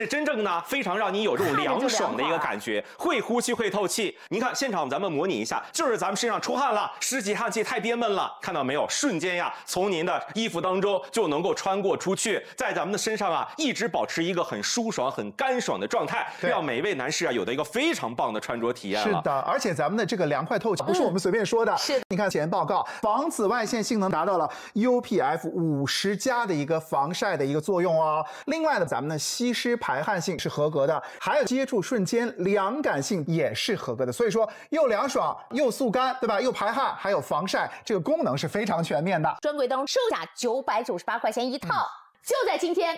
真正呢非常让你有这种凉爽的一个感觉，会呼吸会透气。您看现场咱们模拟一下，就是咱们身上出汗了，湿气汗气太憋闷了，看到没有？瞬间呀，从您的衣服当中就能够穿过出去，在咱们的身上啊一直保持一个很舒爽、很干爽的状态，让每位男士啊有的一个非常棒的穿着体验了。 是的，而且咱们的这个凉快透气不是我们随便说的， 是你看检验报告，防紫外线性能达到了 UPF 50+的一个防晒的一个作用哦。另外呢，咱们的吸湿排汗性是合格的，还有接触瞬间凉感性也是合格的。所以说又凉爽又速干，对吧？又排汗还有防晒，这个功能是非常全面的。 专柜当中售价998块钱一套。就在今天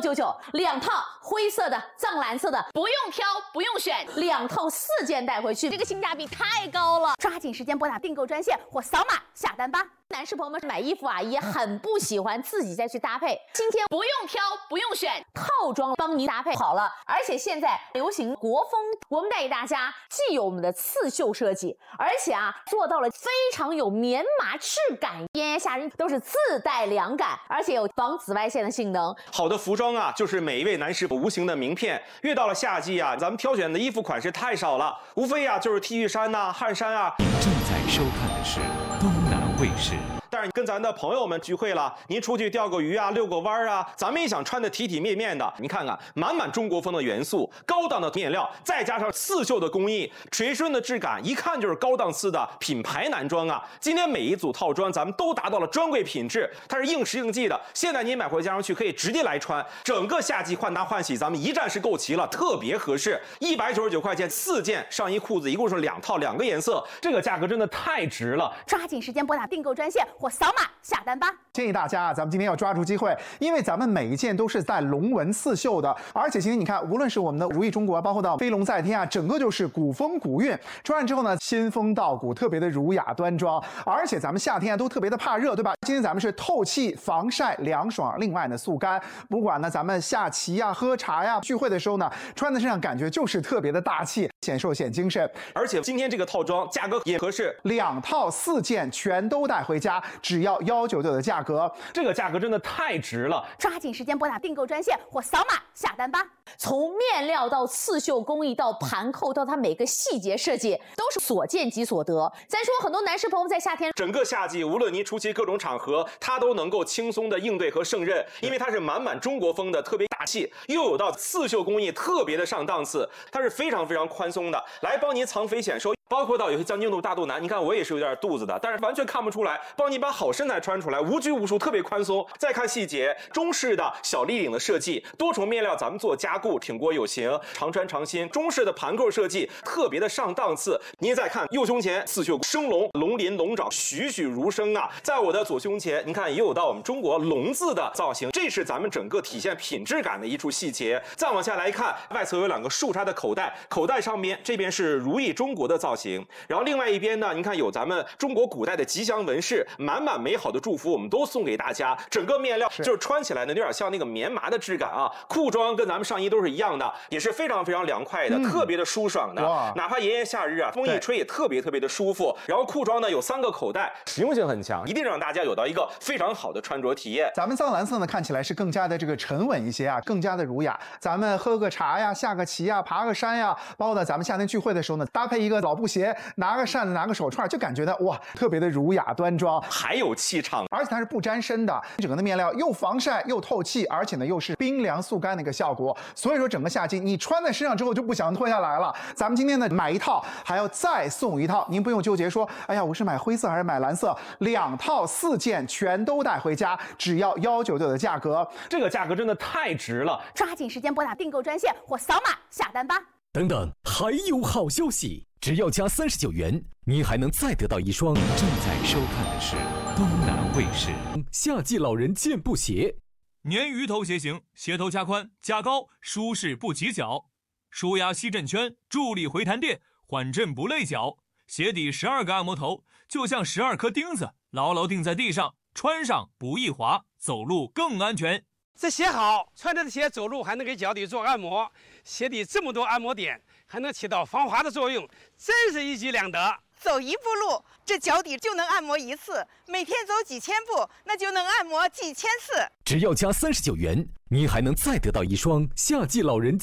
199，2套灰色的、藏蓝色的，不用挑，不用选，2套4件带回去，这个性价比太高了！抓紧时间拨打订购专线或扫码下单吧。男士朋友们买衣服啊，也很不喜欢自己再去搭配，今天不用挑，不用选，套装帮您搭配好了。而且现在流行国风，我们带给大家既有我们的刺绣设计，而且啊做到了非常有棉麻质感，炎炎夏日都是自带凉感，而且有防紫外线的性能。 好的服装啊，就是每一位男士无形的名片。越到了夏季啊，咱们挑选的衣服款式太少了，无非啊就是 T 恤衫呐、汗衫啊。 您正在收看的是东南卫视。 但是跟咱的朋友们聚会了，您出去钓个鱼啊、遛个弯啊，咱们也想穿得体体面面的。你看看，满满中国风的元素，高档的面料，再加上刺绣的工艺，垂顺的质感，一看就是高档次的品牌男装啊。今天每一组套装咱们都达到了专柜品质，它是应时应季的。现在您买回家上去可以直接来穿，整个夏季换搭换洗咱们一站式购齐了，特别合适。199块钱4件上衣裤子，一共是2套2个颜色，这个价格真的太值了。 抓紧时间拨打订购专线或扫码下单吧。 建议大家啊，咱们今天要抓住机会，因为咱们每一件都是带龙纹刺绣的，而且今天你看，无论是我们的如意中国，包括到飞龙在天啊，整个就是古风古韵，穿上之后呢，仙风道骨，特别的儒雅端庄。而且咱们夏天啊都特别的怕热，对吧？今天咱们是透气、防晒、凉爽，另外呢速干。不管呢咱们下棋呀、喝茶呀、聚会的时候呢，穿在身上感觉就是特别的大气，显瘦显精神。 而且今天这个套装价格也合适 ，2套4件全都带回家，只要199的价格， 这个价格真的太值了。 抓紧时间拨打订购专线或扫码下单吧。从面料到刺绣工艺到盘扣到它每个细节设计，都是所见即所得。咱说很多男士朋友在夏天， 整个夏季无论您出席各种场合，他都能够轻松的应对和胜任，因为它是满满中国风的，特别大气，又有到刺绣工艺特别的上档次，它是非常非常宽松的，来帮您藏肥显瘦。包括到有些将经度大肚腩，你看我也是有点肚子的，但是完全看不出来，帮你把好身材穿出来，无拘无束，特别宽松。再看细节，中式的小立领的设计，多重面料咱们做加固，挺过有型，常穿常新。中式的盘扣设计特别的上档次。您再看右胸前刺绣生龙，龙鳞龙爪栩栩如生啊。在我的左胸前，您看也有到我们中国龙字的造型，这是咱们整个体现品质感的一处细节。再往下来看，外侧有2个竖插的口袋，口袋上面这边是如意中国的造型，然后另外一边呢，您看有咱们中国古代的吉祥纹饰，满满美好的祝福我们都送给大家。整个面料就是穿起来呢有点像那个棉麻的质感啊，裤装跟咱们上衣都是一样的，也是非常非常凉快的，特别的舒爽的。哪怕炎炎夏日啊，风一吹也特别特别的舒服。然后裤装呢有3个口袋，实用性很强，一定让大家有到一个非常好的穿着体验。 咱们藏蓝色呢看起来是更加的这个沉稳一些啊，更加的儒雅。咱们喝个茶呀、下个棋呀、爬个山呀，包括呢咱们夏天聚会的时候呢，搭配一个老布鞋，拿个扇子，拿个手串，就感觉到哇，特别的儒雅端庄， 还有气场， 而且它是不沾身的，整个的面料又防晒又透气，而且呢又是冰凉速干的一个效果。所以说整个夏季你穿在身上之后就不想脱下来了。咱们今天呢买一套还要再送一套，您不用纠结说，哎呀我是买灰色还是买蓝色，2套4件全都带回家，只要199的价格， 这个价格真的太值了。 抓紧时间拨打订购专线或扫码下单吧。 等等，还有好消息！只要加39元，您还能再得到一双。正在收看的是东南卫视夏季老人健步鞋， 鲶鱼头鞋型，鞋头加宽加高，舒适不起脚，舒压吸震圈，助力回弹垫，缓震不累脚。鞋底12个按摩头，就像12颗钉子，牢牢钉在地上，穿上不易滑，走路更安全。 这鞋好，穿着的鞋走路还能给脚底做按摩，鞋底这么多按摩点，还能起到防滑的作用，真是一举两得。 走一步路，这脚底就能按摩1次，每天走几千步，那就能按摩几千次。 只要加39元，您还能再得到一双夏季老人